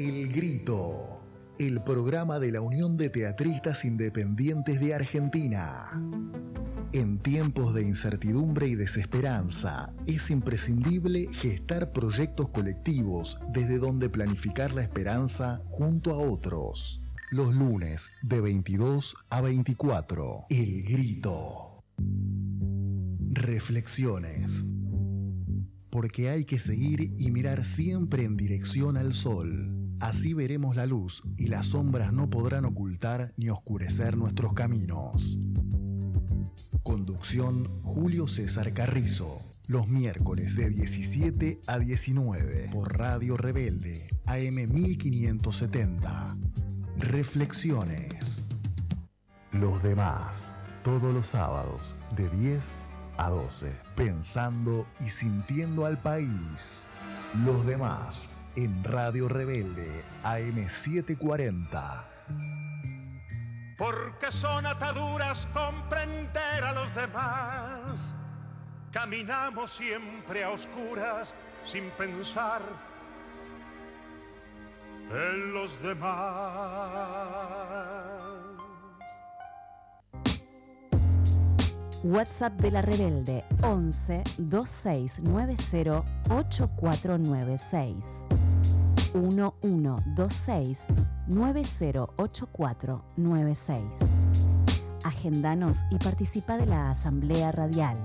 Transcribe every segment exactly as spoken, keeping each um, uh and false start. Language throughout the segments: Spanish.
El Grito, el programa de la Unión de Teatristas Independientes de Argentina. En tiempos de incertidumbre y desesperanza, es imprescindible gestar proyectos colectivos desde donde planificar la esperanza junto a otros. Los lunes de veintidós a veinticuatro. El Grito. Reflexiones. Porque hay que seguir y mirar siempre en dirección al sol. Así veremos la luz y las sombras no podrán ocultar ni oscurecer nuestros caminos. Conducción Julio César Carrizo. Los miércoles de diecisiete a diecinueve por Radio Rebelde, A M mil quinientos setenta. Reflexiones. Los demás, todos los sábados de diez a doce. Pensando y sintiendo al país. Los demás en Radio Rebelde, A M setecientos cuarenta. Porque son ataduras comprender a los demás. Caminamos siempre a oscuras sin pensar en los demás. WhatsApp de la Rebelde once veintiséis noventa ochenta y cuatro noventa y seis uno uno dos seis nueve cero ocho cuatro nueve seis. Agendanos y participa de la Asamblea Radial.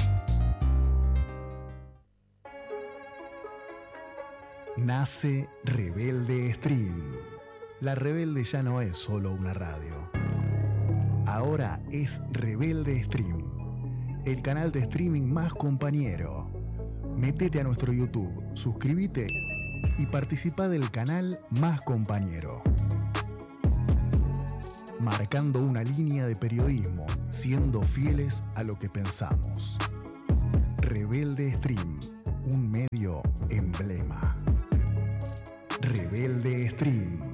Nace Rebelde Stream. La Rebelde ya no es solo una radio. Ahora es Rebelde Stream, el canal de streaming más compañero. Métete a nuestro YouTube, suscríbete y participa del canal más compañero. Marcando una línea de periodismo, siendo fieles a lo que pensamos. Rebelde Stream, un medio emblema. Rebelde Stream.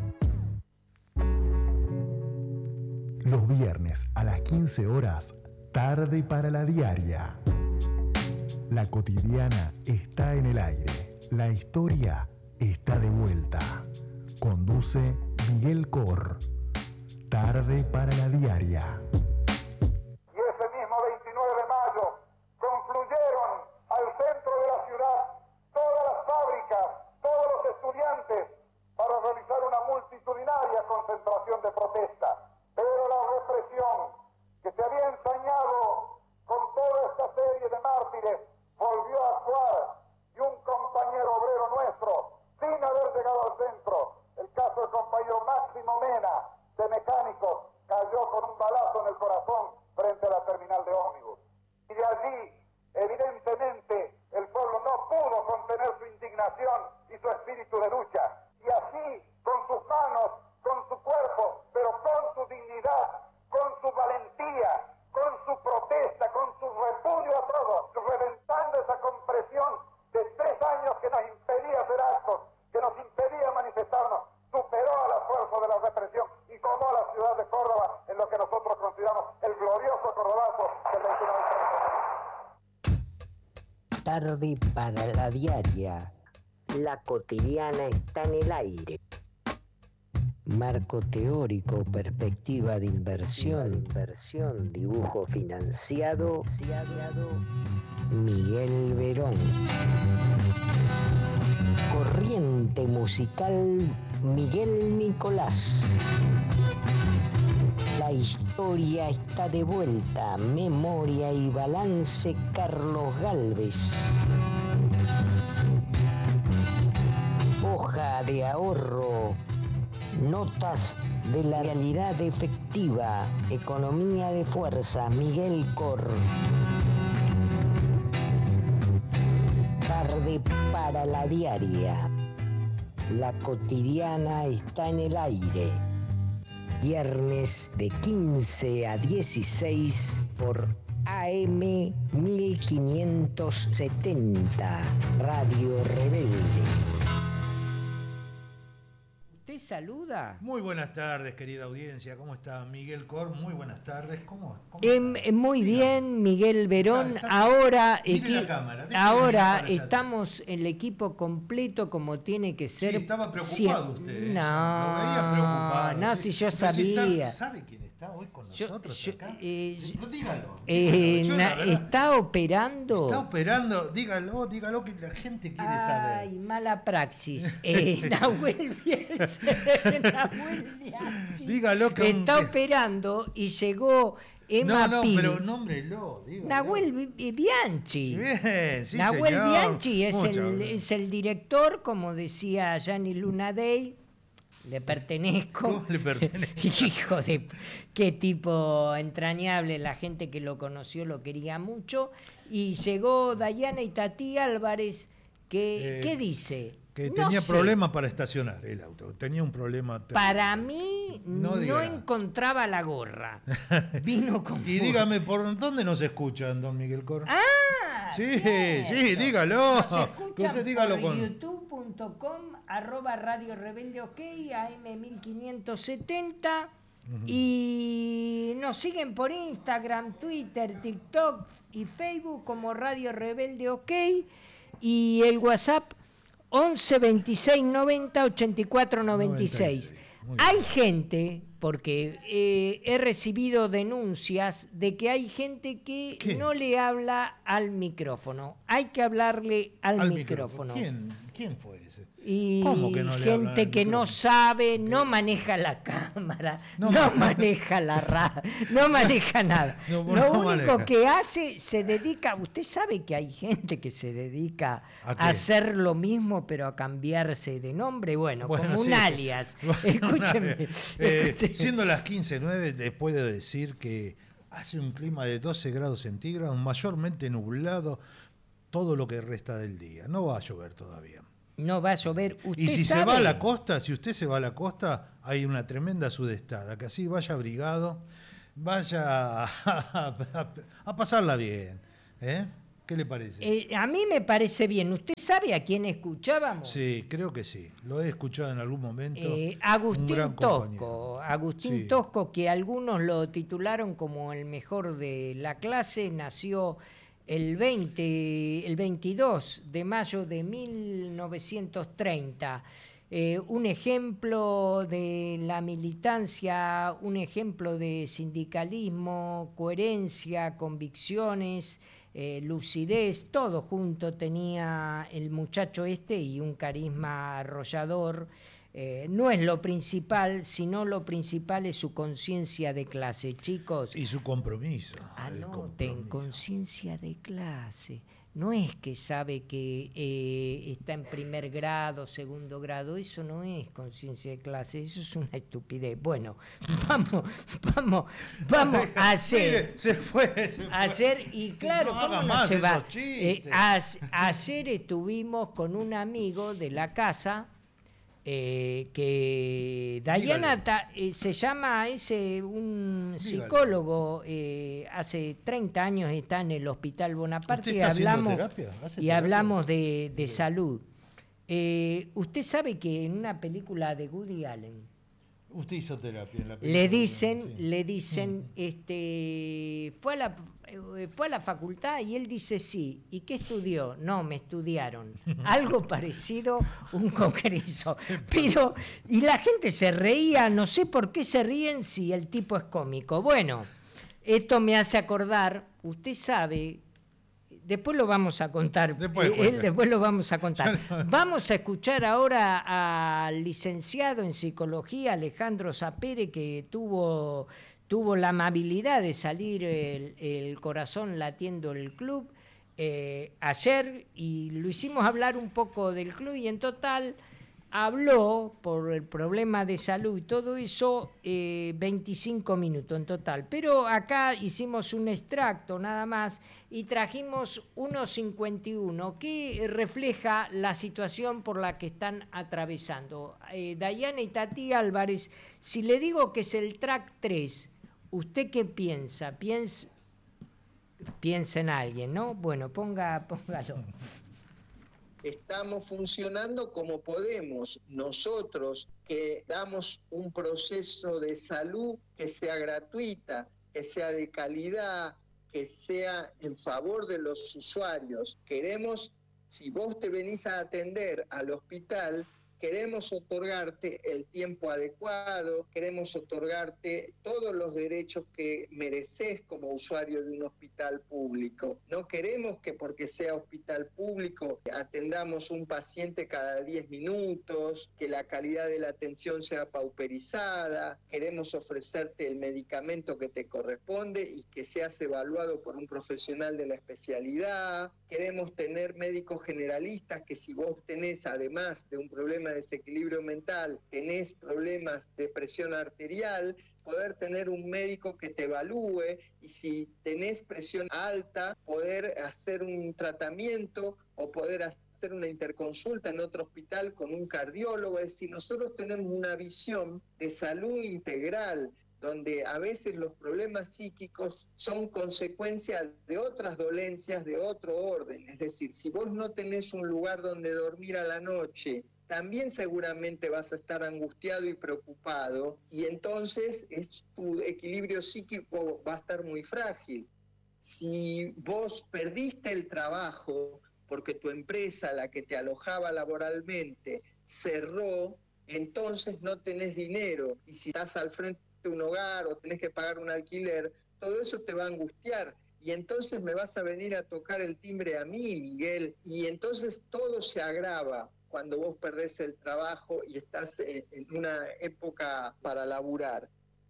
Los viernes a las quince horas, tarde para la diaria. La cotidiana está en el aire. La historia está de vuelta. Conduce Miguel Cor. Tarde para la diaria. Y ese mismo veintinueve de mayo confluyeron al centro de la ciudad todas las fábricas, todos los estudiantes para realizar una multitudinaria concentración de protesta. Pero la represión que se había ensañado con toda esta serie de mártires volvió a actuar y un compañero obrero nuestro, sin haber llegado al centro, el caso del compañero Máximo Mena, de mecánicos, cayó con un balazo en el corazón frente a la terminal de ómnibus. Y de allí, evidentemente, el pueblo no pudo contener su indignación y su espíritu de lucha. Y así, con sus manos, con su cuerpo, pero con su dignidad, con su valentía, con su protesta, con su repudio a todo, reventando esa compresión de tres años que nos impedía hacer actos, que nos impedía manifestarnos, superó a la fuerza de la represión y tomó a la ciudad de Córdoba en lo que nosotros consideramos el glorioso cordobazo del veintinueve de febrero. Tarde para la diaria. La cotidiana está en el aire. Marco teórico, perspectiva de inversión, inversión, dibujo financiado, Miguel Verón. Corriente musical, Miguel Nicolás. La historia está de vuelta, memoria y balance, Carlos Gálvez. Hoja de ahorro, notas de la realidad efectiva, economía de fuerza, Miguel Cor. Tarde para la diaria. La cotidiana está en el aire. Viernes de quince a dieciséis por A M mil quinientos setenta, Radio Rebelde. les saluda. Muy buenas tardes, querida audiencia. ¿Cómo está Miguel Cor? Muy buenas tardes. ¿Cómo, cómo Eh, está? muy Diga. bien, Miguel Verón. Está- está- ahora Mire equi- la cámara, déjeme ahora mirar para allá. estamos el equipo completo como tiene que ser. Sí, estaba preocupado Siem- usted. ¿eh? No, Lo veía preocupado. no, sí. si yo Pero si está- sabía. ¿Sabe quién está hoy con Yo- nosotros yo- acá? eh, Pues dígalo. Eh, dígalo, yo, na- la verdad, está operando. Está operando. Dígalo, dígalo que la gente quiere saber. Ay, mala praxis. Eh, Nahuel Bielsa, Nahuel Bianchi Dígalo que un- está operando y llegó Emma No, no, Pil. pero nómbrelo. Dígalo. Nahuel Bi- Bianchi. Bien, sí, Nahuel señor. Bianchi es Muchas el, gracias. es el director, como decía Gianni Lunadei. Le pertenezco. ¿Cómo le pertenezco? Hijo de qué tipo entrañable, la gente que lo conoció lo quería mucho. Y llegó Dayana Itatí Álvarez, que Eh, ¿qué dice? Que No tenía sé. problemas para estacionar el auto. Tenía un problema. terrible. Para mí No no, diga nada. encontraba la gorra. Vino con Y gorra. dígame, ¿por dónde nos escuchan, don Miguel Cor? Ah, Sí, cierto. sí, dígalo. Nos Que escuchan usted dígalo por con- youtube punto com arroba Radio Rebelde OK, A M mil quinientos setenta. Y nos siguen por Instagram, Twitter, TikTok y Facebook como Radio Rebelde OK. Y el WhatsApp once veintiséis noventa ochenta y cuatro noventa y seis. Muy bien. Hay gente, porque eh, he recibido denuncias de que hay gente que ¿Qué? no le habla al micrófono. Hay que hablarle al, Al micrófono. ¿Quién, ¿Quién fue ese? Y ¿Cómo que no le hablan gente al que no micrófono? sabe, no maneja la cámara, No no, ma- maneja la radio, no maneja nada. No, Lo no único maneja. que hace, se dedica, usted sabe que hay gente que se dedica ¿A a, qué? hacer lo mismo pero a cambiarse de nombre, bueno, Bueno, como sí. un alias. Bueno, Escúcheme. eh, escúcheme. siendo las quince nueve, les puedo decir que hace un clima de doce grados centígrados, mayormente nublado todo lo que resta del día. No va a llover todavía. No va a llover. ¿Usted Y si sabe? se va a la costa, si usted se va a la costa, hay una tremenda sudestada, que así vaya abrigado, vaya a, a- a pasarla bien. ¿eh? ¿Qué le parece? Eh, a mí me parece bien. ¿Usted sabe a quién escuchábamos? Sí, creo que sí. Lo he escuchado en algún momento. Eh, Un Agustín gran Tosco, compañero. Agustín Sí. Tosco, que algunos lo titularon como el mejor de la clase, nació el veinte, el veintidós de mayo de mil novecientos treinta. Eh, un ejemplo de la militancia, un ejemplo de sindicalismo, coherencia, convicciones, eh, lucidez, todo junto tenía el muchacho este y un carisma arrollador. Eh, no es lo principal, sino lo principal es su conciencia de clase, chicos. Y su compromiso. el Anoten, compromiso. conciencia de clase. No es que sabe que eh, está en primer grado, segundo grado, eso no es conciencia de clase, eso es una estupidez. Bueno, vamos, vamos, vamos a hacer. Mire, se fue, se fue. Ayer, y claro, No ¿cómo haga no más se va? esos chistes. Eh, as- ayer estuvimos con un amigo de la casa eh, que Dayana Dígale. ta- eh, se llama ese un Dígale. psicólogo, eh, hace treinta años está en el Hospital Bonaparte ¿Usted y está haciendo hablamos, terapia? ¿Hace y terapia? hablamos de, de salud. Eh, usted sabe que en una película de Woody Allen, Usted hizo terapia en la película. le dicen, sí. le dicen, este, fue a la eh, fue a la facultad y él dice sí. ¿Y qué estudió? No, me estudiaron. Algo parecido, un congreso. Pero, y la gente se reía, no sé por qué se ríen si el tipo es cómico. Bueno, esto me hace acordar, usted sabe, después lo vamos a contar, Después eh, cuenta. él después lo vamos a contar. Vamos a escuchar ahora al licenciado en psicología Alejandro Sapere, que tuvo, tuvo la amabilidad de salir el, el corazón latiendo el club eh, ayer, y lo hicimos hablar un poco del club, y en total habló por el problema de salud y todo eso eh, veinticinco minutos en total. Pero acá hicimos un extracto nada más y trajimos uno cincuenta y uno que refleja la situación por la que están atravesando. Eh, Dayana Itatí Álvarez, si le digo que es el track tres, ¿usted qué piensa? Piensa, piensa en alguien, ¿no? Bueno, ponga, póngalo. estamos funcionando como podemos. Nosotros que damos un proceso de salud que sea gratuita, que sea de calidad, que sea en favor de los usuarios. Queremos, si vos te venís a atender al hospital, queremos otorgarte el tiempo adecuado, queremos otorgarte todos los derechos que mereces como usuario de un hospital público. No queremos que porque sea hospital público atendamos un paciente cada diez minutos, que la calidad de la atención sea pauperizada, queremos ofrecerte el medicamento que te corresponde y que seas evaluado por un profesional de la especialidad. Queremos tener médicos generalistas que si vos tenés, además de un problema de desequilibrio mental, tenés problemas de presión arterial, poder tener un médico que te evalúe y si tenés presión alta, poder hacer un tratamiento o poder hacer una interconsulta en otro hospital con un cardiólogo. Es decir, nosotros tenemos una visión de salud integral, donde a veces los problemas psíquicos son consecuencia de otras dolencias de otro orden. Es decir, si vos no tenés un lugar donde dormir a la noche, también seguramente vas a estar angustiado y preocupado, y entonces es, tu equilibrio psíquico va a estar muy frágil. Si vos perdiste el trabajo porque tu empresa, la que te alojaba laboralmente, cerró, entonces no tenés dinero, y si estás al frente un hogar o tenés que pagar un alquiler, todo eso te va a angustiar y entonces me vas a venir a tocar el timbre a mí, Miguel, y entonces todo se agrava cuando vos perdés el trabajo y estás en una época para laburar.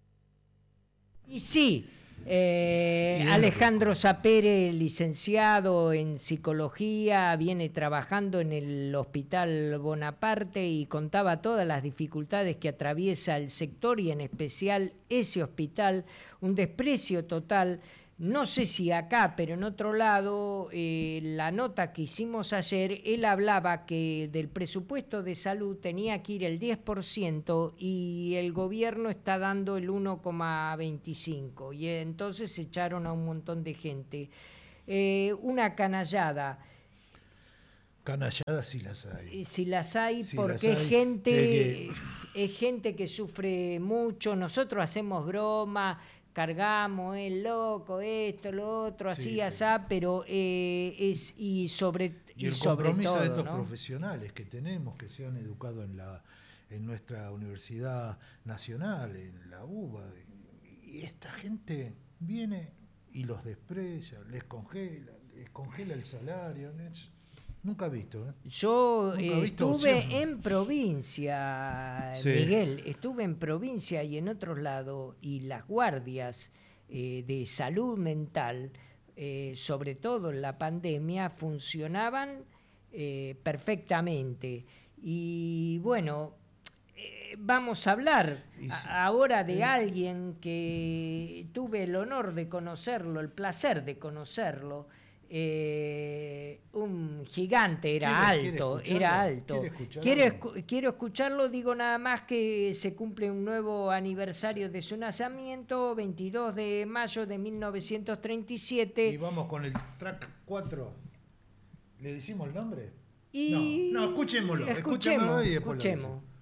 Y sí, eh, Alejandro Sapere, licenciado en psicología, viene trabajando en el Hospital Bonaparte y contaba todas las dificultades que atraviesa el sector y en especial ese hospital, un desprecio total. No sé si acá, pero en otro lado, eh, la nota que hicimos ayer, él hablaba que del presupuesto de salud tenía que ir el diez por ciento y el gobierno está dando el uno coma veinticinco por ciento y entonces echaron a un montón de gente. Eh, una canallada. Canalladas sí las hay. Si las hay, sí porque las hay. es gente, que... es gente que sufre mucho. Nosotros hacemos broma, cargamos el loco, esto, lo otro, así, sí, asá, sí. pero eh, es y sobre y, y el sobre compromiso todo, de estos ¿no? profesionales que tenemos, que se han educado en la en nuestra universidad nacional, en la U B A, y esta gente viene y los desprecia, les congela, les congela el salario. Es, nunca he visto. ¿eh? Yo Nunca eh, visto, estuve siempre. en provincia, sí. Miguel, estuve en provincia y en otros lados, y las guardias eh, de salud mental, eh, sobre todo en la pandemia, funcionaban eh, perfectamente. Y bueno, eh, vamos a hablar sí. a, ahora de alguien que tuve el honor de conocerlo, el placer de conocerlo. Eh, un gigante, era ¿Quiere, alto, quiere era alto. ¿Quiere quiero, escu- quiero escucharlo, digo nada más que se cumple un nuevo aniversario de su nacimiento, veintidós de mayo de mil novecientos treinta y siete. Y vamos con el track cuatro. ¿Le decimos el nombre? Y no, no, escuchémoslo. Escuchemos, Escuchémoslo y después escuchemos. lo decimos.